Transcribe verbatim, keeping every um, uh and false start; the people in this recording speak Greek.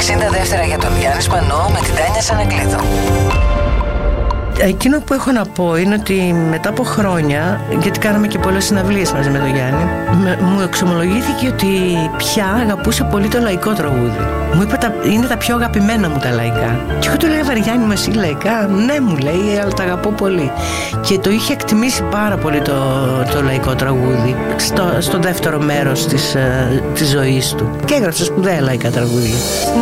εξήντα δεύτερα για τον Γιάννη Σπανό με την Τάνια Σανακλείδου. Εκείνο που έχω να πω είναι ότι μετά από χρόνια, γιατί κάναμε και πολλές συναυλίες μαζί με τον Γιάννη, με, μου εξομολογήθηκε ότι πια αγαπούσε πολύ το λαϊκό τραγούδι. Μου είπε τα, είναι τα πιο αγαπημένα μου τα λαϊκά. Και εγώ του λέγα, Βαριάννη, μας είναι λαϊκά? Ναι, μου λέει, αλλά τα αγαπώ πολύ. Και το είχε εκτιμήσει πάρα πολύ το, το λαϊκό τραγούδι στο, στο δεύτερο μέρος της, της ζωής του. Και έγραψε σπουδαία λαϊκά τραγούδια.